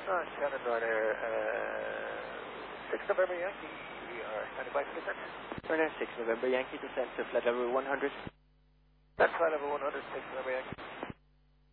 Shannon Ryanair 6 November Yankee, we are standing by for descent. Ryanair 6 November Yankee, descent to flight level 100. That's flight level 100, 6 November Yankee.